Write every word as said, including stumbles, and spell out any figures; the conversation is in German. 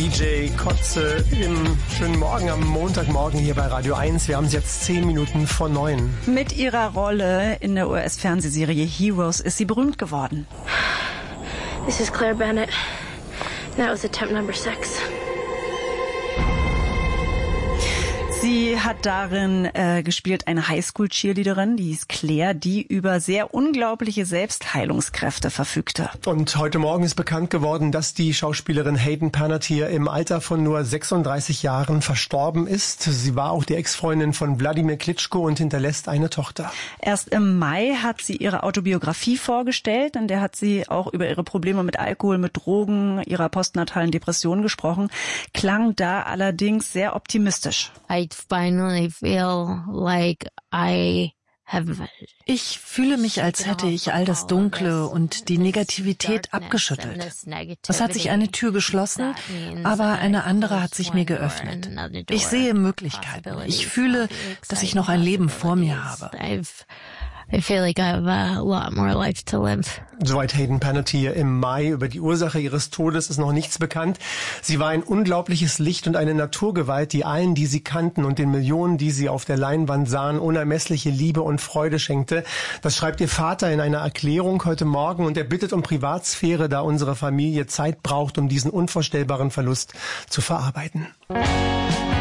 D J Kotze im schönen Morgen am Montagmorgen hier bei Radio eins. Wir haben es jetzt zehn Minuten vor neun. Mit ihrer Rolle in der U S-Fernsehserie Heroes ist sie berühmt geworden. This is Claire Bennett. That was attempt number six. Sie hat darin äh, gespielt eine Highschool-Cheerleaderin, die hieß Claire, die über sehr unglaubliche Selbstheilungskräfte verfügte. Und heute Morgen ist bekannt geworden, dass die Schauspielerin Hayden Panettiere im Alter von nur sechsunddreißig Jahren verstorben ist. Sie war auch die Ex-Freundin von Wladimir Klitschko und hinterlässt eine Tochter. Erst im Mai hat sie ihre Autobiografie vorgestellt, in der hat sie auch über ihre Probleme mit Alkohol, mit Drogen, ihrer postnatalen Depression gesprochen, klang da allerdings sehr optimistisch. I finally feel like I have. Ich fühle mich, als hätte ich all das Dunkle und die Negativität abgeschüttelt. Es hat sich eine Tür geschlossen, aber eine andere hat sich mir geöffnet. Ich sehe Möglichkeiten. Ich fühle, dass ich noch ein Leben vor mir habe. I feel like I have a lot more life to live. Soweit Hayden Panettiere im Mai. Über die Ursache ihres Todes ist noch nichts bekannt. Sie war ein unglaubliches Licht und eine Naturgewalt, die allen, die sie kannten und den Millionen, die sie auf der Leinwand sahen, unermessliche Liebe und Freude schenkte. Das schreibt ihr Vater in einer Erklärung heute Morgen und er bittet um Privatsphäre, da unsere Familie Zeit braucht, um diesen unvorstellbaren Verlust zu verarbeiten.